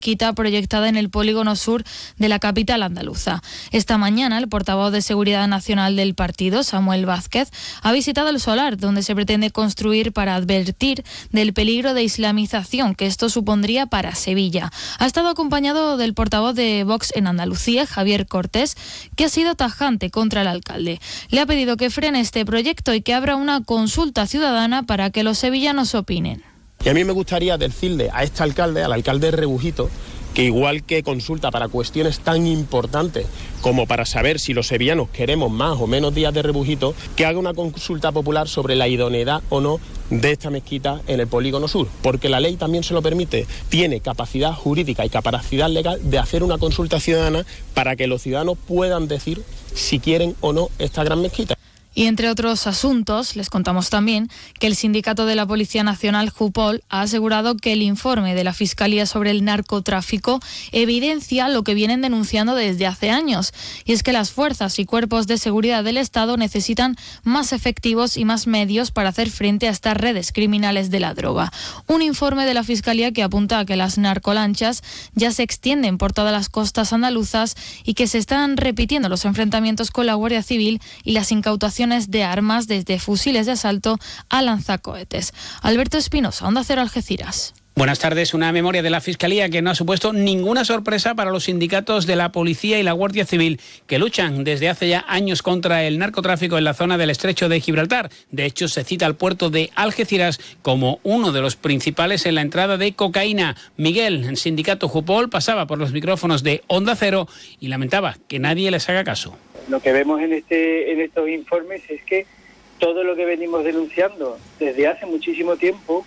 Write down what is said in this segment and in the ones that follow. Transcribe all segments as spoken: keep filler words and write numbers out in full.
mezquita proyectada en el polígono sur de la capital andaluza. Esta mañana, el portavoz de Seguridad Nacional del partido, Samuel Vázquez, ha visitado el solar, donde se pretende construir para advertir del peligro de islamización que esto supondría para Sevilla. Ha estado acompañado del portavoz de Vox en Andalucía, Javier Cortés, que ha sido tajante contra el alcalde. Le ha pedido que frene este proyecto y que abra una consulta ciudadana para que los sevillanos opinen. Y a mí me gustaría decirle a este alcalde, al alcalde de Rebujito, que igual que consulta para cuestiones tan importantes como para saber si los sevillanos queremos más o menos días de Rebujito, que haga una consulta popular sobre la idoneidad o no de esta mezquita en el polígono sur, porque la ley también se lo permite, tiene capacidad jurídica y capacidad legal de hacer una consulta ciudadana para que los ciudadanos puedan decir si quieren o no esta gran mezquita. Y entre otros asuntos, les contamos también que el sindicato de la Policía Nacional, Jupol, ha asegurado que el informe de la Fiscalía sobre el narcotráfico evidencia lo que vienen denunciando desde hace años, y es que las fuerzas y cuerpos de seguridad del Estado necesitan más efectivos y más medios para hacer frente a estas redes criminales de la droga. Un informe de la Fiscalía que apunta a que las narcolanchas ya se extienden por todas las costas andaluzas y que se están repitiendo los enfrentamientos con la Guardia Civil y las incautaciones de armas desde fusiles de asalto a lanzacohetes. Alberto Espinosa, Onda Cero, Algeciras. Buenas tardes. Una memoria de la Fiscalía que no ha supuesto ninguna sorpresa para los sindicatos de la Policía y la Guardia Civil, que luchan desde hace ya años contra el narcotráfico en la zona del Estrecho de Gibraltar. De hecho, se cita al puerto de Algeciras como uno de los principales en la entrada de cocaína. Miguel, el sindicato Jupol, pasaba por los micrófonos de Onda Cero y lamentaba que nadie les haga caso. Lo que vemos en este en estos informes es que todo lo que venimos denunciando desde hace muchísimo tiempo,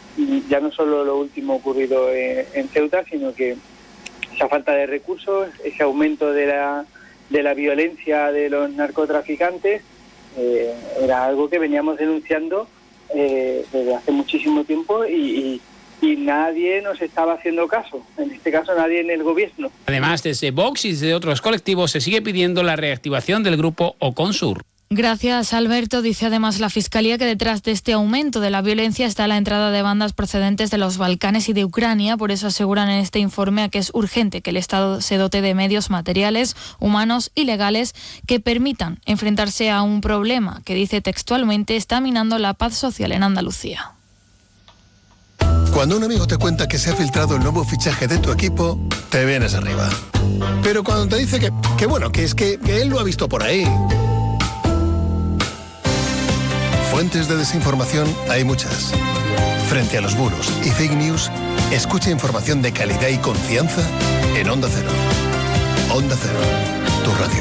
ya no solo lo último ocurrido en, en Ceuta, sino que esa falta de recursos, ese aumento de la de la violencia de los narcotraficantes, eh, era algo que veníamos denunciando eh, desde hace muchísimo tiempo y, y y nadie nos estaba haciendo caso, en este caso nadie en el gobierno. Además, desde Vox y desde otros colectivos se sigue pidiendo la reactivación del grupo Oconsur. Gracias, Alberto. Dice además la Fiscalía que detrás de este aumento de la violencia está la entrada de bandas procedentes de los Balcanes y de Ucrania. Por eso aseguran en este informe a que es urgente que el Estado se dote de medios materiales, humanos y legales que permitan enfrentarse a un problema que, dice textualmente, está minando la paz social en Andalucía. Cuando un amigo te cuenta que se ha filtrado el nuevo fichaje de tu equipo, te vienes arriba. Pero cuando te dice que, que bueno, que es que, que él lo ha visto por ahí. Fuentes de desinformación hay muchas. Frente a los bulos y fake news, escucha información de calidad y confianza en Onda Cero. Onda Cero, tu radio.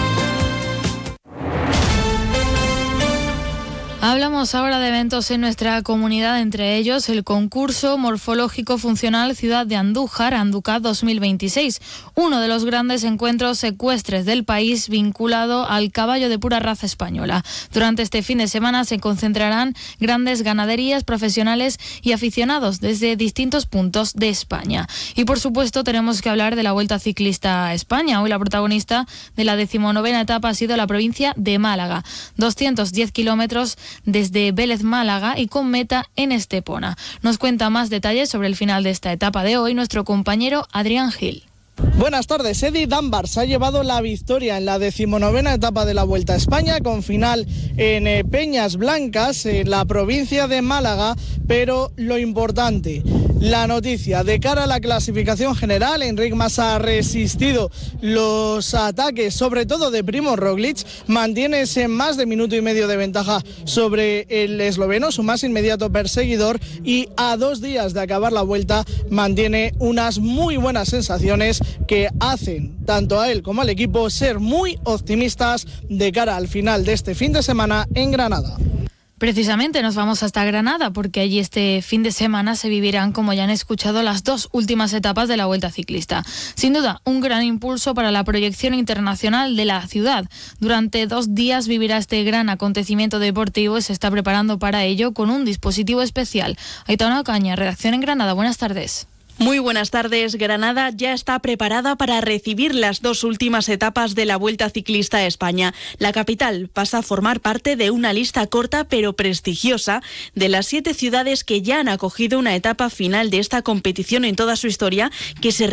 Hablamos ahora de eventos en nuestra comunidad, entre ellos el concurso morfológico funcional Ciudad de Andújar, Anducat dos mil veintiséis, uno de los grandes encuentros ecuestres del país vinculado al caballo de pura raza española. Durante este fin de semana se concentrarán grandes ganaderías, profesionales y aficionados desde distintos puntos de España. Y por supuesto tenemos que hablar de la Vuelta Ciclista a España. Hoy la protagonista de la decimonovena etapa ha sido la provincia de Málaga, doscientos diez kilómetros desde Vélez, Málaga, y con meta en Estepona. Nos cuenta más detalles sobre el final de esta etapa de hoy nuestro compañero Adrián Gil. Buenas tardes. Eddie Dunbar se ha llevado la victoria en la decimonovena etapa de la Vuelta a España, con final en eh, Peñas Blancas, en la provincia de Málaga. Pero lo importante, la noticia de cara a la clasificación general: Enric Mas ha resistido los ataques, sobre todo de Primo Roglic, mantiene ese más de minuto y medio de ventaja sobre el esloveno, su más inmediato perseguidor, y a dos días de acabar la Vuelta mantiene unas muy buenas sensaciones que hacen tanto a él como al equipo ser muy optimistas de cara al final de este fin de semana en Granada. Precisamente nos vamos hasta Granada, porque allí este fin de semana se vivirán, como ya han escuchado, las dos últimas etapas de la Vuelta Ciclista. Sin duda, un gran impulso para la proyección internacional de la ciudad. Durante dos días vivirá este gran acontecimiento deportivo y se está preparando para ello con un dispositivo especial. Aitana Ocaña, redacción en Granada. Buenas tardes. Muy buenas tardes. Granada ya está preparada para recibir las dos últimas etapas de la Vuelta Ciclista a España. La capital pasa a formar parte de una lista corta pero prestigiosa de las siete ciudades que ya han acogido una etapa final de esta competición en toda su historia, que se